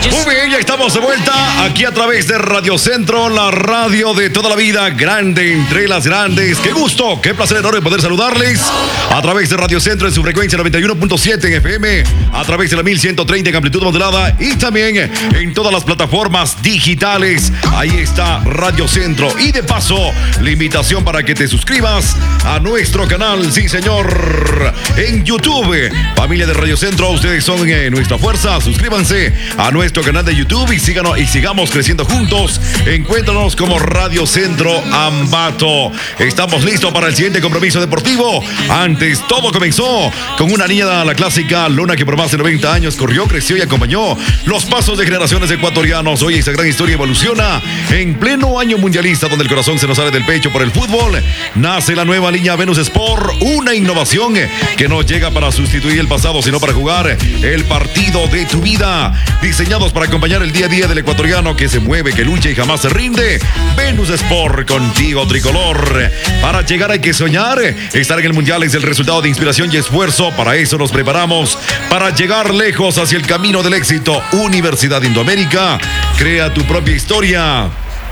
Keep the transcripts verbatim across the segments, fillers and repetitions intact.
Muy bien, ya estamos de vuelta aquí a través de Radio Centro, la radio de toda la vida, grande entre las grandes. Qué gusto, qué placer enorme poder saludarles a través de Radio Centro en su frecuencia noventa y uno punto siete en F M, a través de la mil ciento treinta en amplitud modulada y también en todas las plataformas digitales. Ahí está Radio Centro. Y de paso, la invitación para que te suscribas a nuestro canal, sí señor, en YouTube. Familia de Radio Centro, ustedes son eh, nuestra fuerza. Suscríbanse a nuestro canal de YouTube y, síganos, y sigamos creciendo juntos. Encuéntranos como Radio Centro Ambato. Estamos listos para el siguiente compromiso deportivo. Antes, todo comenzó con una niña, la clásica Luna, que por más de noventa años corrió, creció y acompañó los pasos de generaciones ecuatorianos. Hoy esa gran historia evoluciona en pleno año mundialista, donde el corazón se nos sale del pecho por el fútbol. Nace la nueva línea Venus Sport, una innovación que no llega para sustituir el pasado, sino para jugar el partido de tu vida. Diseñados para acompañar el día a día del ecuatoriano que se mueve, que lucha y jamás se rinde. Venus Sport, contigo tricolor. Para llegar hay que soñar. Estar en el mundial es el resultado de inspiración y esfuerzo. Para eso nos preparamos, para llegar lejos hacia el camino del éxito. Universidad Indoamérica, crea tu propia historia.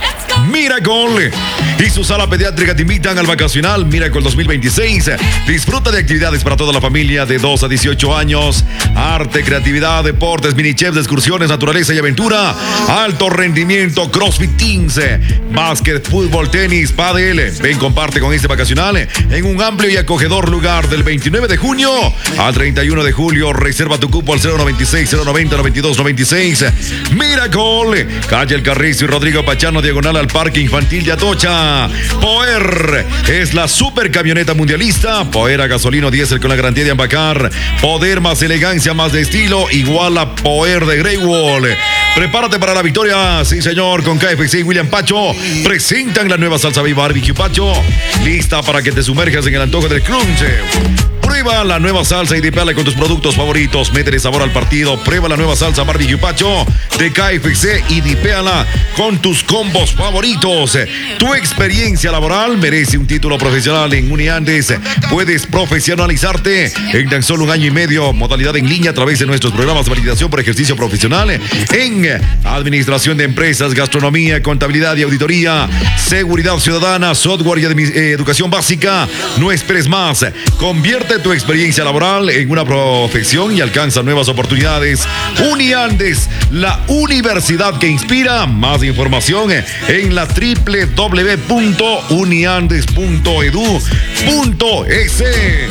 Miracle y su sala pediátrica te invitan al vacacional Miracle dos mil veintiséis. Disfruta de actividades para toda la familia de dos a dieciocho años. Arte, creatividad, deportes, mini chefs, excursiones, naturaleza y aventura. Alto rendimiento, CrossFit Teams, básquet, fútbol, tenis, pádel. Ven, comparte con este vacacional en un amplio y acogedor lugar del veintinueve de junio al treinta y uno de julio. Reserva tu cupo al cero noventa y seis, cero noventa, noventa y dos noventa y seis. Miracle, calle El Carrizo y Rodrigo Pachano, diagonal al Parque Infantil de Atocha. Power es la super camioneta mundialista. Power a gasolino diésel con la garantía de Ambacar. Poder más elegancia, más de estilo, igual a Power de Great Wall. Prepárate para la victoria, sí señor, con K F C y William Pacho. Presentan la nueva salsa Viva Barbecue Pacho. Lista para que te sumerjas en el antojo del crunch. Prueba la nueva salsa y dipala con tus productos favoritos. Métele sabor al partido. Prueba la nueva salsa Barbecue Pacho de K F C y dipéala con tus combos favoritos. Tu experiencia laboral merece un título profesional en Uniandes. Puedes profesionalizarte en tan solo un año y medio. Modalidad en línea a través de nuestros programas de validación por ejercicio profesional en administración de empresas, gastronomía, contabilidad y auditoría, seguridad ciudadana, software y eh, educación básica. No esperes más. Convierte tu experiencia laboral en una profesión y alcanza nuevas oportunidades. Uniandes, la universidad que inspira. Más información en la doble u doble u doble u punto uniandes punto edu punto es.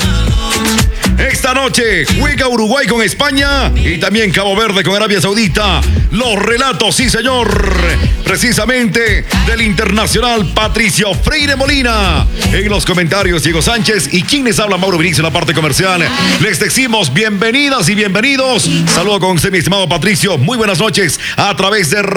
Esta noche juega Uruguay con España y también Cabo Verde con Arabia Saudita. Los relatos, sí señor, precisamente del internacional Patricio Freire Molina. En los comentarios, Diego Sánchez y quien les habla, Mauro Vinicius, en la parte comercial. Les decimos bienvenidas y bienvenidos. Saludo con usted, mi estimado Patricio. Muy buenas noches a través de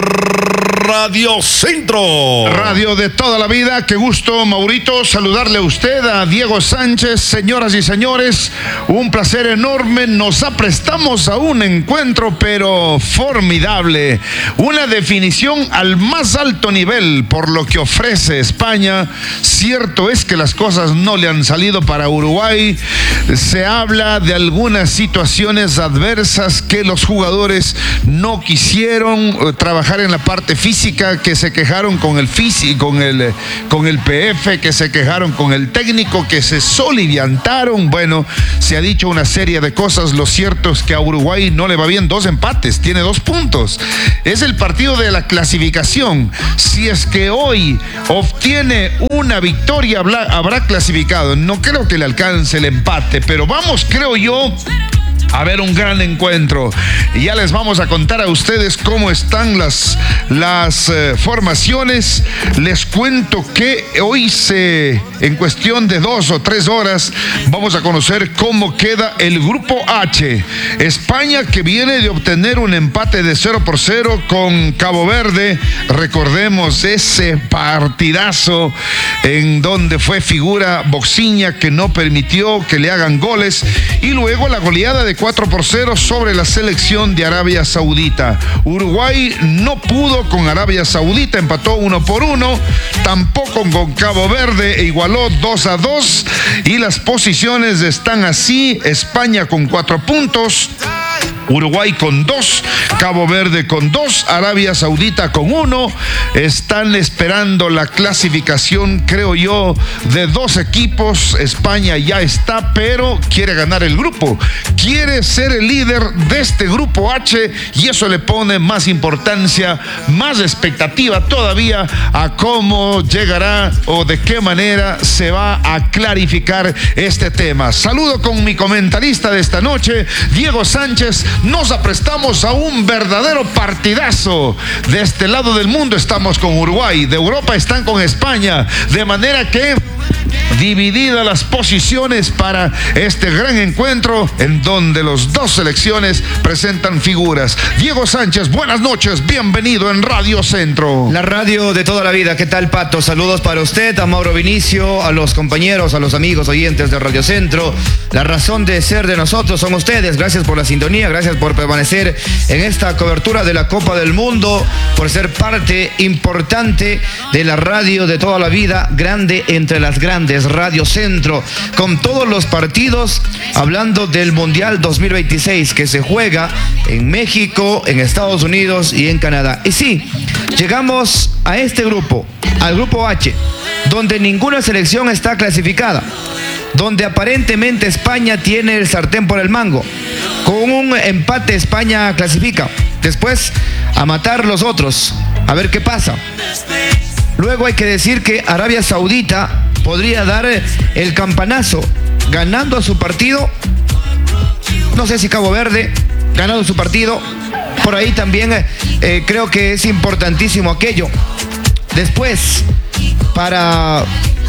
Radio Centro, radio de toda la vida. Qué gusto, Maurito, saludarle a usted, a Diego Sánchez. Señoras y señores, un placer enorme. Nos aprestamos a un encuentro pero formidable, una definición al más alto nivel por lo que ofrece España. Cierto es que las cosas no le han salido para Uruguay. Se habla de algunas situaciones adversas que los jugadores no quisieron trabajar en la parte física, que se quejaron con el físico, con el, con el P F, que se quejaron con el técnico, que se soliviantaron. Bueno, se ha dicho una serie de cosas. Lo cierto es que a Uruguay no le va bien. Dos empates, tiene dos puntos. Es el partido de la clasificación. Si es que hoy obtiene una victoria, habrá clasificado. No creo que le alcance el empate, pero vamos, creo yo, a ver un gran encuentro. Y ya les vamos a contar a ustedes cómo están las, las eh, formaciones. Les cuento que hoy se, en cuestión de dos o tres horas, vamos a conocer cómo queda el grupo H. España, que viene de obtener un empate de cero por cero con Cabo Verde. Recordemos ese partidazo en donde fue figura Boxiña, que no permitió que le hagan goles. Y luego la goleada de cuatro por cero sobre la selección de Arabia Saudita. Uruguay no pudo con Arabia Saudita, empató uno por uno, tampoco con Cabo Verde, e igualó dos a dos, y las posiciones están así: España con cuatro puntos, Uruguay con dos, Cabo Verde con dos, Arabia Saudita con uno. Están esperando la clasificación, creo yo, de dos equipos. España ya está, pero quiere ganar el grupo. Quiere ser el líder de este grupo H y eso le pone más importancia, más expectativa todavía a cómo llegará o de qué manera se va a clarificar este tema. Saludo con mi comentarista de esta noche, Diego Sánchez. Nos aprestamos a un verdadero partidazo. De este lado del mundo estamos con Uruguay, de Europa están con España, de manera que divididas las posiciones para este gran encuentro en donde las dos selecciones presentan figuras. Diego Sánchez, buenas noches, bienvenido en Radio Centro. La radio de toda la vida. ¿Qué tal, Pato? Saludos para usted, a Mauro Vinicio, a los compañeros, a los amigos oyentes de Radio Centro. La razón de ser de nosotros son ustedes. Gracias por la sintonía, gracias por permanecer en esta cobertura de la Copa del Mundo, por ser parte importante de la radio de toda la vida, grande entre las grandes, Radio Centro, con todos los partidos, hablando del Mundial dos mil veintiséis que se juega en México, en Estados Unidos y en Canadá. Y sí, llegamos a este grupo, al grupo H, donde ninguna selección está clasificada, donde aparentemente España tiene el sartén por el mango. Con un empate España clasifica, después a matar los otros, a ver qué pasa. Luego hay que decir que Arabia Saudita podría dar el campanazo ganando su partido. No sé si Cabo Verde ganando su partido. Por ahí también eh, creo que es importantísimo aquello. Después, para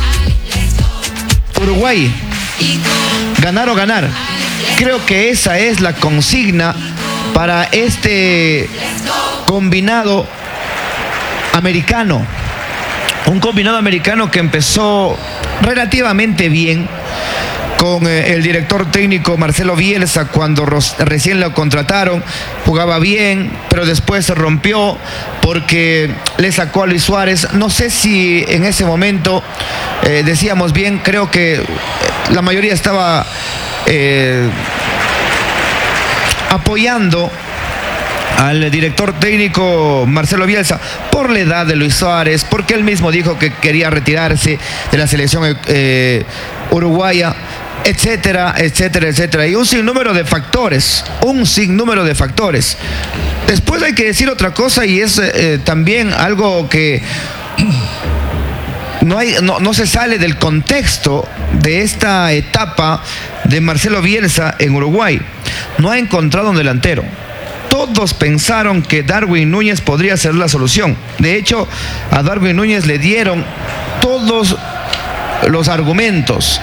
Uruguay, ganar o ganar. Creo que esa es la consigna para este combinado americano. Un combinado americano que empezó relativamente bien con eh, el director técnico Marcelo Bielsa cuando recién lo contrataron. Jugaba bien, pero después se rompió porque le sacó a Luis Suárez. No sé si en ese momento eh, decíamos bien, creo que la mayoría estaba eh, apoyando al director técnico Marcelo Bielsa por la edad de Luis Suárez, porque él mismo dijo que quería retirarse de la selección eh, uruguaya, etcétera, etcétera, etcétera. Y un sinnúmero de factores, un sinnúmero de factores. Después hay que decir otra cosa y es eh, también algo que no, hay, no, no se sale del contexto de esta etapa de Marcelo Bielsa en Uruguay. No ha encontrado un delantero. Todos pensaron que Darwin Núñez podría ser la solución. De hecho, a Darwin Núñez le dieron todos los argumentos,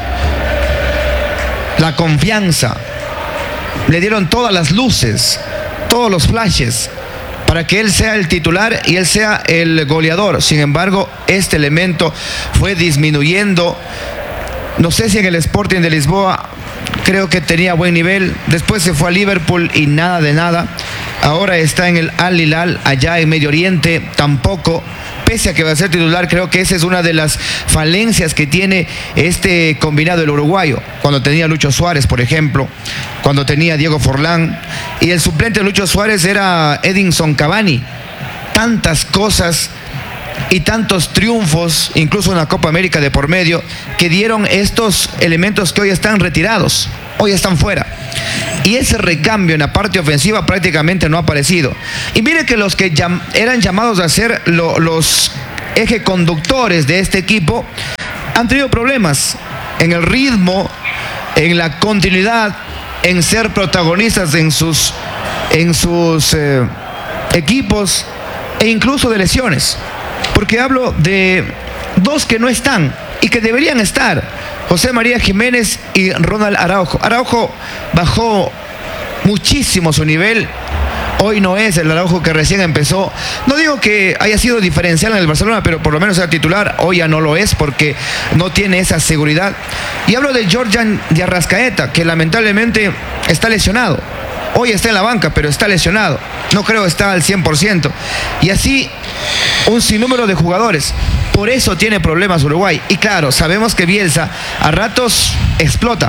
la confianza, le dieron todas las luces, todos los flashes para que él sea el titular y él sea el goleador. Sin embargo, este elemento fue disminuyendo. No sé si en el Sporting de Lisboa creo que tenía buen nivel. Después se fue a Liverpool y nada de nada. Ahora está en el Al Hilal, allá en Medio Oriente, tampoco. Pese a que va a ser titular, creo que esa es una de las falencias que tiene este combinado el uruguayo. Cuando tenía Lucho Suárez, por ejemplo, cuando tenía Diego Forlán, y el suplente de Lucho Suárez era Edinson Cavani. Tantas cosas y tantos triunfos, incluso en la Copa América de por medio, que dieron estos elementos que hoy están retirados, hoy están fuera. Y ese recambio en la parte ofensiva prácticamente no ha aparecido. Y mire que los que llam- eran llamados a ser lo, los ejes conductores de este equipo han tenido problemas en el ritmo, en la continuidad, en ser protagonistas en sus, en sus eh, equipos e incluso de lesiones. Porque hablo de dos que no están y que deberían estar: José María Jiménez y Ronald Araujo. Araujo bajó muchísimo su nivel. Hoy no es el Araujo que recién empezó. No digo que haya sido diferencial en el Barcelona, pero por lo menos era titular. Hoy ya no lo es porque no tiene esa seguridad. Y hablo de Georgian de Arrascaeta, que lamentablemente está lesionado. Hoy está en la banca, pero está lesionado. No creo que está al cien por ciento. Y así un sinnúmero de jugadores. Por eso tiene problemas Uruguay. Y claro, sabemos que Bielsa a ratos explota.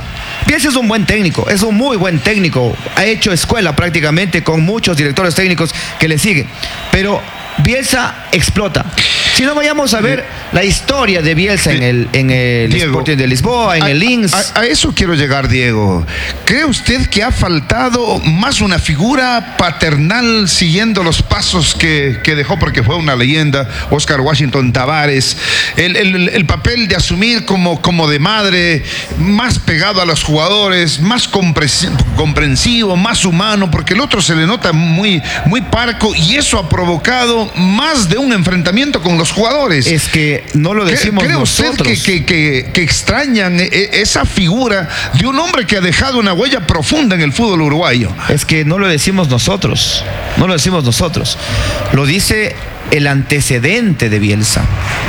Bielsa es un buen técnico, es un muy buen técnico. Ha hecho escuela prácticamente con muchos directores técnicos que le siguen. Pero Bielsa explota. Si no, vayamos a ver la historia de Bielsa en el, en el Diego, Sporting de Lisboa, en a, el Linz. A, a eso quiero llegar, Diego. ¿Cree usted que ha faltado más una figura paternal siguiendo los pasos que, que dejó, porque fue una leyenda, Oscar Washington Tabárez? El, el, el papel de asumir como, como de madre, más pegado a los jugadores, más comprensivo, más humano, porque el otro se le nota muy, muy parco, y eso ha provocado más de un enfrentamiento con los jugadores. Es que no lo decimos ¿Cree nosotros. usted que, que, que, que extrañan esa figura de un hombre que ha dejado una huella profunda en el fútbol uruguayo? Es que no lo decimos nosotros, no lo decimos nosotros. Lo dice el antecedente de Bielsa.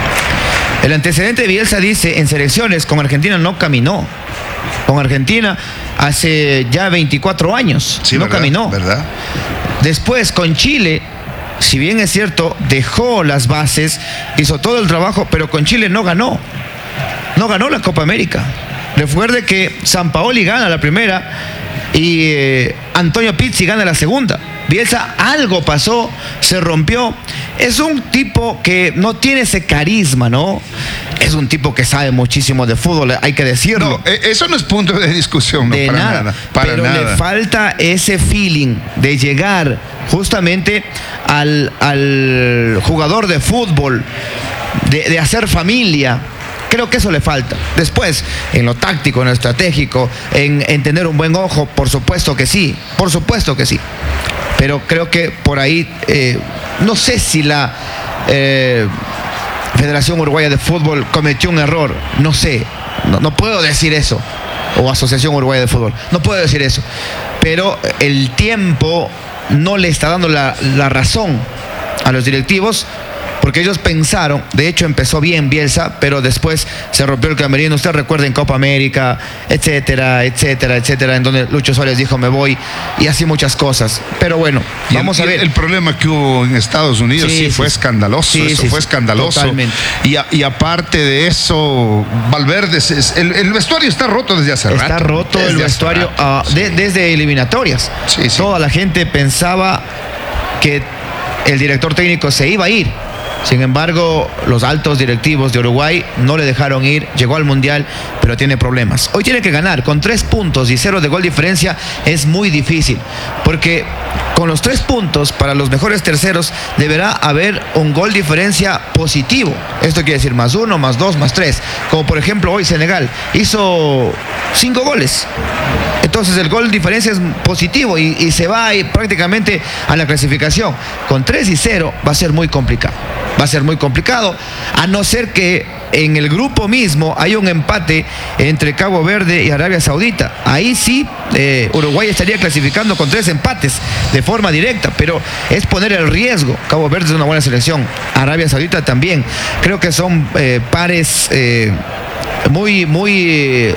El antecedente de Bielsa dice, en selecciones con Argentina no caminó. Con Argentina hace ya veinticuatro años, sí, no ¿verdad? caminó. ¿Verdad? Después con Chile, si bien es cierto, dejó las bases, hizo todo el trabajo, pero con Chile no ganó. No ganó la Copa América. Recuerde que Sampaoli gana la primera y eh, Antonio Pizzi gana la segunda. Bielsa, algo pasó, se rompió. Es un tipo que no tiene ese carisma, ¿no? Es un tipo que sabe muchísimo de fútbol, hay que decirlo. No, eso no es punto de discusión, no, de para nada, nada. Para pero nada. le falta ese feeling de llegar justamente al, al jugador de fútbol, de, de hacer familia. Creo que eso le falta. Después, en lo táctico, en lo estratégico, en, en tener un buen ojo, por supuesto que sí, por supuesto que sí. Pero creo que por ahí, eh, no sé si la eh, Federación Uruguaya de Fútbol cometió un error, no sé, no, no puedo decir eso, o Asociación Uruguaya de Fútbol, no puedo decir eso, pero el tiempo no le está dando la, la razón a los directivos, porque ellos pensaron, de hecho empezó bien Bielsa, pero después se rompió el camerino. Usted recuerda en Copa América, etcétera, etcétera, etcétera, en donde Lucho Suárez dijo me voy, y así muchas cosas. Pero bueno, y vamos el, a ver. El problema que hubo en Estados Unidos sí, sí fue sí, escandaloso, sí, eso sí, fue escandaloso. Totalmente. Y, a, y aparte de eso, Valverde, el, el vestuario está roto desde hace está rato. Está roto el vestuario uh, de, desde eliminatorias. Sí, sí. Toda la gente pensaba que el director técnico se iba a ir. Sin embargo, los altos directivos de Uruguay no le dejaron ir, llegó al Mundial, pero tiene problemas. Hoy tiene que ganar, con tres puntos y cero de gol diferencia es muy difícil, porque con los tres puntos para los mejores terceros deberá haber un gol diferencia positivo. Esto quiere decir más uno, más dos, más tres. Como por ejemplo hoy Senegal hizo cinco goles. Entonces el gol diferencia es positivo y, y se va a ir prácticamente a la clasificación. Con tres y cero va a ser muy complicado. Va a ser muy complicado, a no ser que en el grupo mismo hay un empate entre Cabo Verde y Arabia Saudita. Ahí sí, eh, Uruguay estaría clasificando con tres empates de forma directa, pero es poner el riesgo. Cabo Verde es una buena selección, Arabia Saudita también. Creo que son eh, pares eh, muy, muy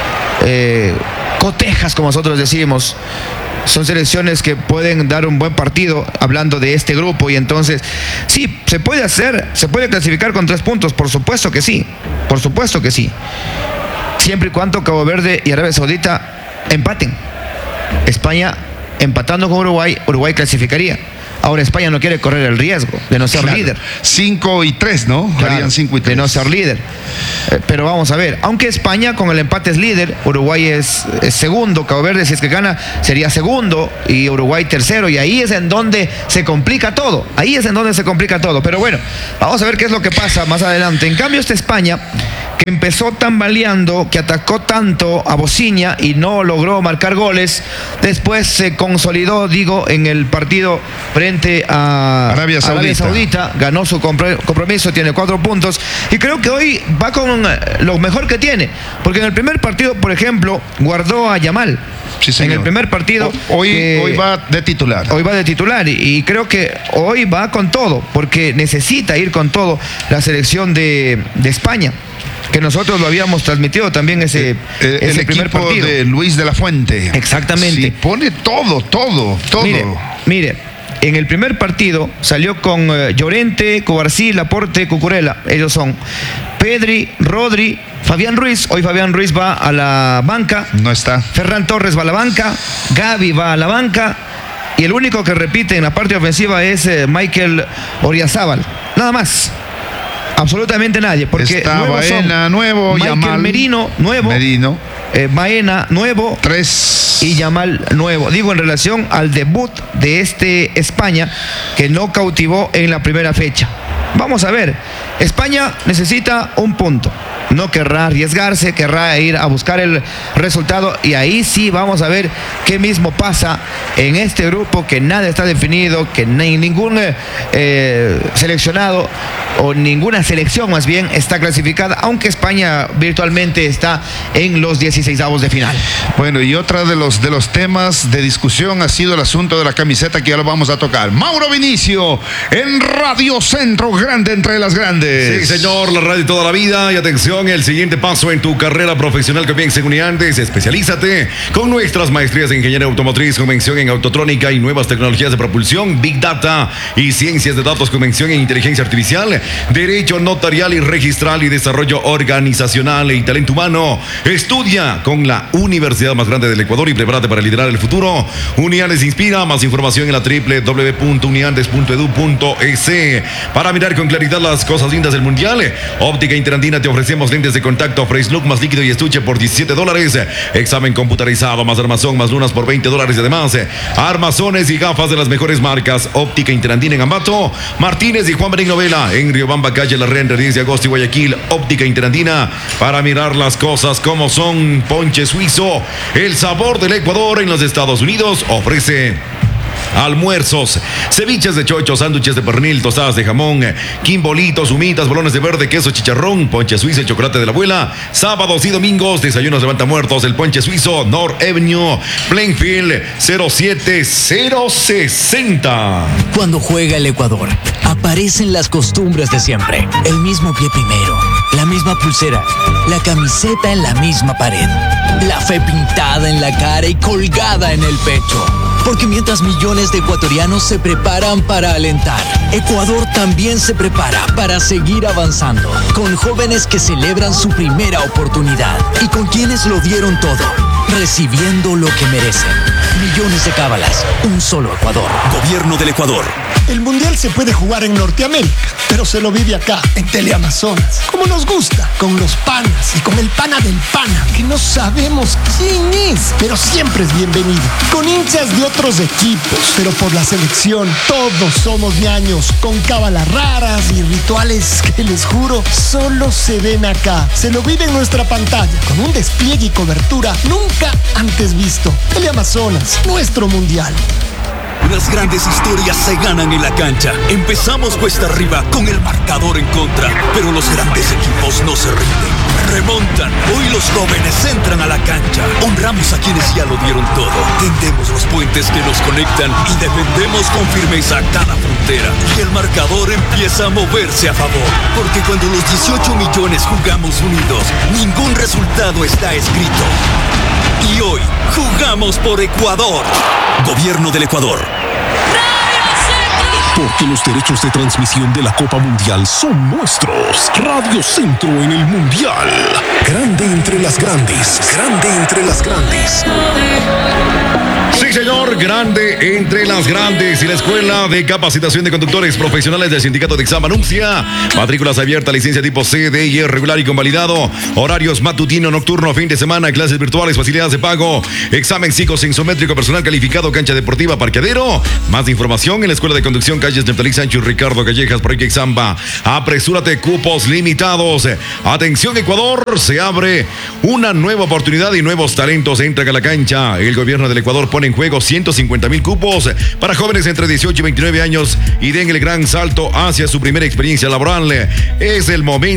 eh, cotejas, como nosotros decimos. Son selecciones que pueden dar un buen partido hablando de este grupo, y entonces sí, se puede hacer, se puede clasificar con tres puntos, por supuesto que sí, por supuesto que sí, siempre y cuando Cabo Verde y Arabia Saudita empaten. España empatando con Uruguay, Uruguay clasificaría. Ahora España no quiere correr el riesgo de no ser claro. líder. Cinco y tres, ¿no? Claro, Harían cinco y tres. De no ser líder. Eh, pero vamos a ver, aunque España con el empate es líder, Uruguay es, es segundo, Cabo Verde si es que gana sería segundo y Uruguay tercero, y ahí es en donde se complica todo. Ahí es en donde se complica todo. Pero bueno, vamos a ver qué es lo que pasa más adelante. En cambio esta España, que empezó tambaleando, que atacó tanto a Bociña y no logró marcar goles, después se consolidó, digo, en el partido frente a Arabia Saudita, Arabia Saudita, ganó su compromiso, tiene cuatro puntos, y creo que hoy va con lo mejor que tiene, porque en el primer partido, por ejemplo, guardó a Yamal. Sí, en el primer partido. Hoy, eh, hoy va de titular. Hoy va de titular y, y creo que hoy va con todo, porque necesita ir con todo la selección de, de España, que nosotros lo habíamos transmitido también ese, eh, eh, ese el primer equipo partido de Luis de la Fuente. Exactamente. Sí, pone todo, todo, todo. Mire, mire, en el primer partido salió con eh, Llorente, Cobarsí, Laporte, Cucurella. Ellos son Pedri, Rodri, Fabián Ruiz. Hoy Fabián Ruiz va a la banca. No está. Ferran Torres va a la banca. Gavi va a la banca. Y el único que repite en la parte ofensiva es eh, Michael Oriazábal. Nada más. Absolutamente nadie. Porque está Baena, nuevo. Michael Yamal, Merino, nuevo. Merino. Eh, Baena, nuevo. Tres. Y Yamal, nuevo. Digo, en relación al debut de este España, que no cautivó en la primera fecha. Vamos a ver. España necesita un punto. No querrá arriesgarse, querrá ir a buscar el resultado. Y ahí sí vamos a ver qué mismo pasa en este grupo, que nada está definido, que ni ningún eh, seleccionado o ninguna selección más bien está clasificada, aunque España virtualmente está en los dieciseisavos de final. Bueno, y otra de los, de los temas de discusión ha sido el asunto de la camiseta, que ya lo vamos a tocar. Mauro Vinicio, en Radio Centro, grande entre las grandes. Sí, señor, la radio de toda la vida. Y atención, el siguiente paso en tu carrera profesional comienza en Uniandes. Especialízate con nuestras maestrías en ingeniería automotriz, convención en autotrónica y nuevas tecnologías de propulsión, Big Data y ciencias de datos, convención en inteligencia artificial, derecho notarial y registral y desarrollo organizacional y talento humano. Estudia con la universidad más grande del Ecuador y prepárate para liderar el futuro. Uniandes inspira. Más información en la doble u doble u doble u punto uniandes punto edu punto es. Para mirar con claridad las cosas lindas del mundial, Óptica Interandina, te ofrecemos lentes de contacto Fresh Look más líquido y estuche por diecisiete dólares. Examen computarizado más armazón más lunas por veinte dólares. Además, armazones y gafas de las mejores marcas. Óptica Interandina en Ambato, Martínez y Juan Benigno Vela en Riobamba, calle La Rea, entre diez de agosto y Guayaquil. Óptica Interandina, para mirar las cosas como son. Ponche Suizo, el sabor del Ecuador en los Estados Unidos, ofrece almuerzos, ceviches de chocho, sándwiches de pernil, tostadas de jamón, quimbolitos, humitas, bolones de verde, queso, chicharrón, ponche suizo, el chocolate de la abuela. Sábados y domingos, desayunos levanta muertos, el ponche suizo, North Avenue, Plainfield, cero siete cero sesenta. Cuando juega el Ecuador, aparecen las costumbres de siempre. El mismo pie primero, la misma pulsera, la camiseta en la misma pared, la fe pintada en la cara y colgada en el pecho. Porque mientras millones de ecuatorianos se preparan para alentar, Ecuador también se prepara para seguir avanzando, con jóvenes que celebran su primera oportunidad y con quienes lo dieron todo, recibiendo lo que merecen. Millones de cábalas, un solo Ecuador. Gobierno del Ecuador. El Mundial se puede jugar en Norteamérica, pero se lo vive acá, en Teleamazonas. Como nos gusta, con los panas y con el pana del pana, que no sabemos quién es, pero siempre es bienvenido. Con hinchas de otros equipos, pero por la selección, todos somos ñaños, con cábalas raras y rituales que les juro, solo se ven acá. Se lo vive en nuestra pantalla, con un despliegue y cobertura nunca antes visto. Teleamazonas, nuestro Mundial. Las grandes historias se ganan en la cancha. Empezamos cuesta arriba con el marcador en contra, pero los grandes equipos no se rinden. Remontan. Hoy los jóvenes entran a la cancha. Honramos a quienes ya lo dieron todo. Tendemos los puentes que nos conectan y defendemos con firmeza cada frontera. Y el marcador empieza a moverse a favor. Porque cuando los dieciocho millones jugamos unidos, ningún resultado está escrito. Y hoy jugamos por Ecuador. Gobierno del Ecuador. Porque los derechos de transmisión de la Copa Mundial son nuestros. Radio Centro en el Mundial. Grande entre las grandes. Grande entre las grandes. Sí, señor, grande entre las grandes. Y la Escuela de Capacitación de Conductores Profesionales del Sindicato de Exam anuncia matrículas abiertas, licencia tipo C, D y E regular y convalidado, horarios matutino, nocturno, fin de semana, clases virtuales, facilidades de pago, examen psicosensométrico, personal calificado, cancha deportiva, parqueadero. Más información en la Escuela de Conducción, calles Neftalí Sánchez, Ricardo Callejas, Parque Examba. Apresúrate, cupos limitados. Atención, Ecuador, se abre una nueva oportunidad y nuevos talentos entran a la cancha. El gobierno del Ecuador pone en juego ciento cincuenta mil cupos para jóvenes entre dieciocho y veintinueve años y den el gran salto hacia su primera experiencia laboral. Es el momento